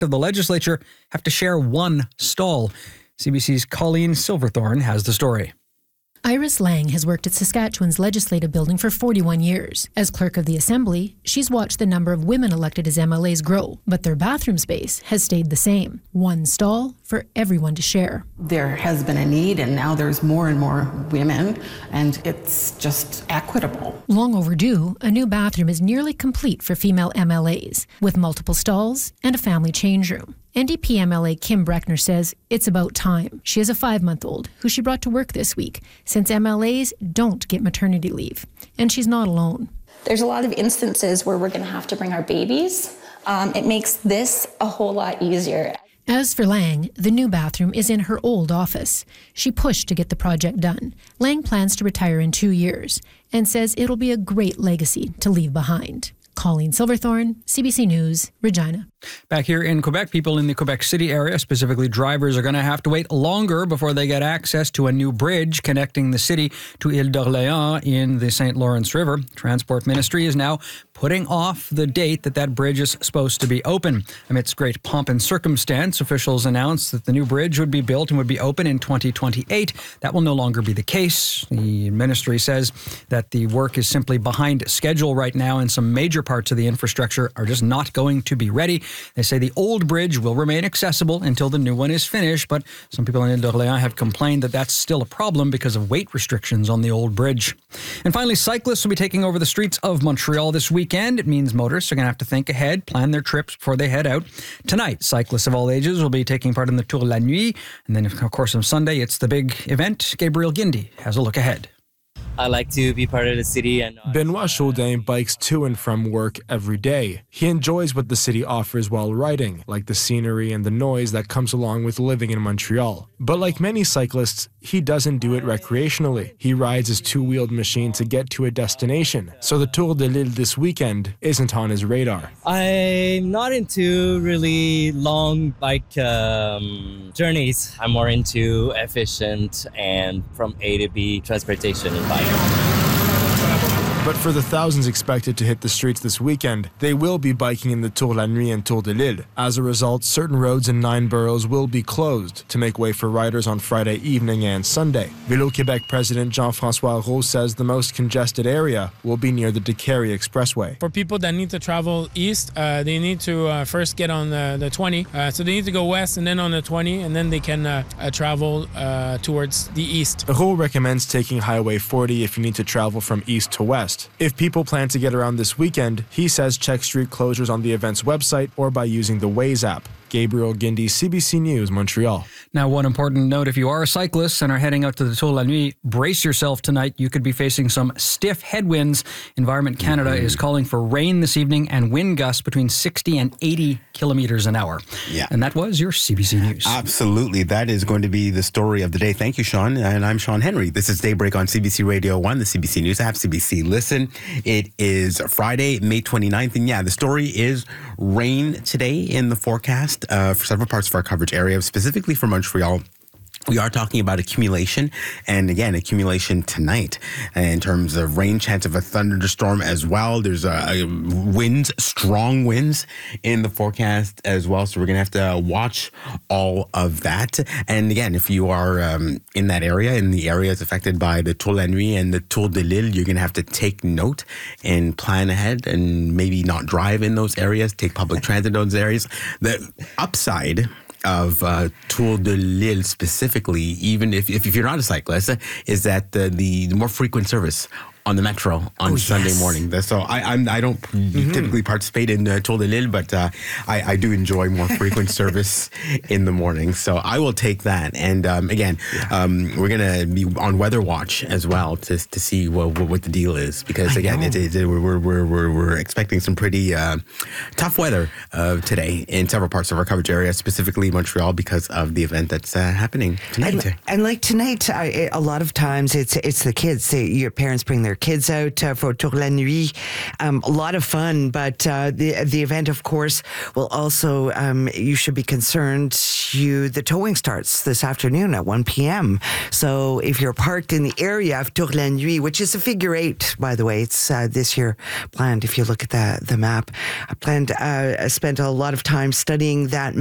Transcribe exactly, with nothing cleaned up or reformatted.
of the legislature have to share one stall. C B C's Colleen Silverthorne has the story. Iris Lang has worked at Saskatchewan's legislative building for forty-one years. As clerk of the Assembly, she's watched the number of women elected as M L As grow, but their bathroom space has stayed the same. One stall for everyone to share. There has been a need, and now there's more and more women, and it's just equitable. Long overdue, a new bathroom is nearly complete for female M L As, with multiple stalls and a family change room. N D P M L A Kim Breckner says it's about time. She has a five-month-old who she brought to work this week, since M L As don't get maternity leave. And she's not alone. There's a lot of instances where we're going to have to bring our babies. Um, it makes this a whole lot easier. As for Lang, the new bathroom is in her old office. She pushed to get the project done. Lang plans to retire in two years and says it'll be a great legacy to leave behind. Colleen Silverthorne, C B C News, Regina. Back here in Quebec, people in the Quebec City area, specifically drivers, are going to have to wait longer before they get access to a new bridge connecting the city to Ile d'Orléans in the Saint Lawrence River. Transport Ministry is now putting off the date that that bridge is supposed to be open. Amidst great pomp and circumstance, officials announced that the new bridge would be built and would be open in twenty twenty-eight. That will no longer be the case. The ministry says that the work is simply behind schedule right now, and some major parts of the infrastructure are just not going to be ready. They say the old bridge will remain accessible until the new one is finished, but some people in Ile d'Orléans have complained that that's still a problem because of weight restrictions on the old bridge. And finally, cyclists will be taking over the streets of Montreal this weekend. It means motorists are going to have to think ahead, plan their trips before they head out. Tonight, cyclists of all ages will be taking part in the Tour la Nuit. And then, of course, on Sunday, it's the big event. Gabriel Guindy has a look ahead. I like to be part of the city. And Benoit Chaudin bikes to and from work every day. He enjoys what the city offers while riding, like the scenery and the noise that comes along with living in Montreal. But like many cyclists, he doesn't do it recreationally. He rides his two-wheeled machine to get to a destination, so the Tour de l'Île this weekend isn't on his radar. I'm not into really long bike um, journeys. I'm more into efficient and from A to B transportation and bike. But for the thousands expected to hit the streets this weekend, they will be biking in the Tour la Nuit and Tour de l'Île. As a result, certain roads in nine boroughs will be closed to make way for riders on Friday evening and Sunday. Vélo Québec President Jean-François Roux says the most congested area will be near the Décarie Expressway. For people that need to travel east, uh, they need to uh, first get on the, the twenty. Uh, so they need to go west and then on the twenty, and then they can uh, uh, travel uh, towards the east. Roux recommends taking Highway forty if you need to travel from east to west. If people plan to get around this weekend, he says check street closures on the event's website or by using the Waze app. Gabriel Guindy, C B C News, Montreal. Now, one important note, if you are a cyclist and are heading out to the Tour la Nuit, brace yourself tonight. You could be facing some stiff headwinds. Environment Canada mm-hmm. is calling for rain this evening and wind gusts between sixty and eighty kilometers an hour. Yeah. And that was your C B C News. Absolutely. That is going to be the story of the day. Thank you, Sean. And I'm Sean Henry. This is Daybreak on C B C Radio one, the C B C News app, C B C Listen. It is Friday, May twenty-ninth. And yeah, the story is rain today in the forecast. Uh, for several parts of our coverage area, specifically for Montreal. We are talking about accumulation, and again, accumulation tonight in terms of rain, chance of a thunderstorm as well. There's uh, winds, strong winds in the forecast as well, so we're going to have to watch all of that. And again, if you are um, in that area, in the areas affected by the Tour la Nuit and the Tour de l'Île, you're going to have to take note and plan ahead and maybe not drive in those areas, take public transit in those areas. The upside of uh, Tour de l'Île specifically, even if, if if you're not a cyclist, is that the, the, the more frequent service on the metro on oh, Sunday yes. morning. So I I'm, I don't mm-hmm. typically participate in uh, Tour de l'Île, but uh, I, I do enjoy more frequent service in the morning. So I will take that. And um, again, yeah. um, we're going to be on weather watch as well to to see what, what the deal is. Because again, it, it, it, we're, we're, we're, we're expecting some pretty uh, tough weather uh, today in several parts of our coverage area, specifically Montreal, because of the event that's uh, happening tonight. And, and like tonight, I, a lot of times it's it's the kids. They, your parents bring their their kids out uh, for Tour la Nuit. Um, a lot of fun, but uh, the the event, of course, will also, um, you should be concerned, you the towing starts this afternoon at one p.m. So if you're parked in the area of Tour la Nuit, which is a figure eight, by the way, it's uh, this year planned, if you look at the, the map, I planned, uh, spent a lot of time studying that